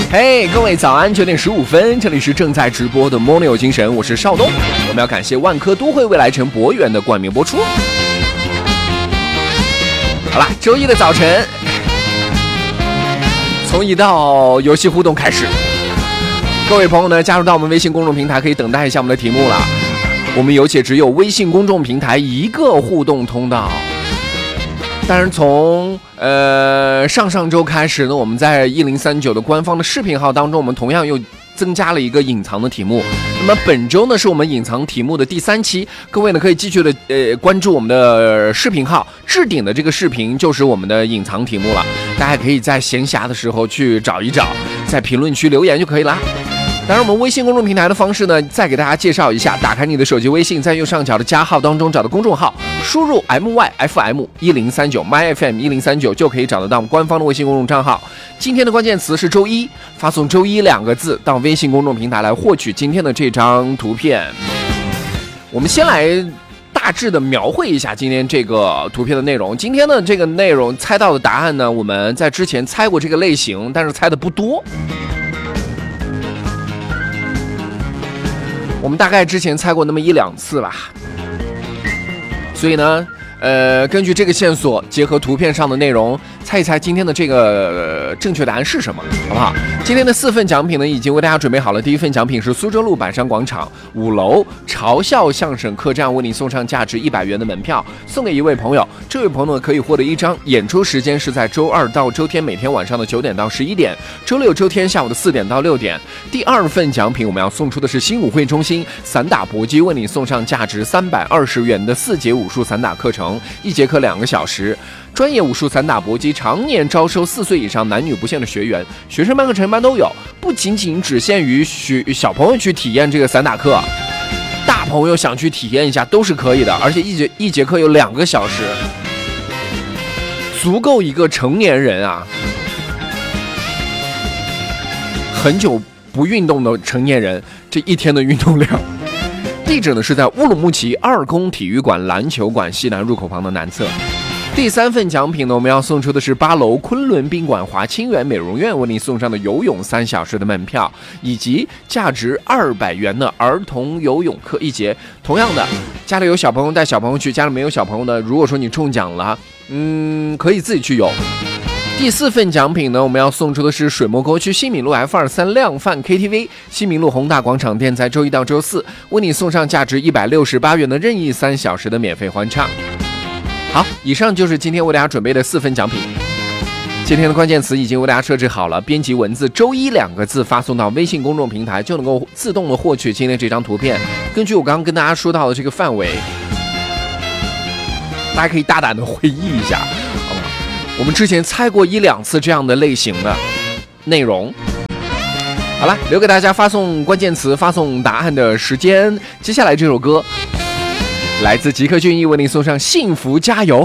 嘿，各位早安，9点15分，这里是正在直播的 Morning 有精神，我是邵东。我们要感谢万科都会未来城博远的冠名播出。好啦，周一的早晨，从一道游戏互动开始。各位朋友呢，加入到我们微信公众平台，可以等待一下我们的题目了。我们有且只有微信公众平台一个互动通道。但是从上周开始呢，我们在1039的官方的视频号当中，我们同样又增加了一个隐藏的题目。那么本周呢，是我们隐藏题目的第3期，各位呢可以继续的关注我们的视频号，置顶的这个视频就是我们的隐藏题目了。大家可以在闲暇的时候去找一找，在评论区留言就可以了。当然，我们微信公众平台的方式呢，再给大家介绍一下。打开你的手机微信，在右上角的加号当中找到公众号，输入 MYFM1039 MyFM1039 就可以找得到我们官方的微信公众账号。今天的关键词是周一，发送周一2个字到微信公众平台来获取今天的这张图片。我们先来大致的描绘一下今天这个图片的内容。今天的这个内容猜到的答案呢，我们在之前猜过这个类型，但是猜的不多。我们大概之前猜过那么1-2次吧，所以呢，根据这个线索，结合图片上的内容，猜一猜今天的这个正确答案是什么，好不好？今天的4份奖品呢，已经为大家准备好了。第一份奖品是苏州路百山广场5楼嘲笑相声客栈为你送上价值100元的门票，送给一位朋友。这位朋友可以获得一张，演出时间是在周2到周天每天晚上的9点到11点，周6周天下午的4点到6点。第2份奖品我们要送出的是新舞会中心散打搏击为你送上价值320元的4节武术散打课程，1节课2个小时。专业武术散打搏击常年招收4岁以上男女不限的学员，学生班和成人班都有，不仅仅只限于小朋友去体验这个散打课，大朋友想去体验一下都是可以的，而且一节课有2个小时，足够一个成年人啊，很久不运动的成年人这一天的运动量。地址呢是在乌鲁木齐2宫体育馆篮球馆西南入口旁的南侧。第3份奖品呢，我们要送出的是8楼昆仑宾馆华清源美容院为你送上的游泳3小时的门票，以及价值200元的儿童游泳课1节。同样的，家里有小朋友带小朋友去，家里没有小朋友呢，如果说你中奖了，可以自己去游。第4份奖品呢，我们要送出的是水墨沟区新民路 F23量贩 KTV 新民路宏大广场店，在周1到周4为你送上价值168元的任意3小时的免费欢唱。好，以上就是今天为大家准备的4份奖品。今天的关键词已经为大家设置好了，编辑文字周一2个字发送到微信公众平台，就能够自动的获取今天这张图片。根据我刚刚跟大家说到的这个范围，大家可以大胆的回忆一下，好不好？我们之前猜过1-2次这样的类型的内容。好了，留给大家发送关键词、发送答案的时间。接下来这首歌来自吉克隽逸为你送上幸福加油。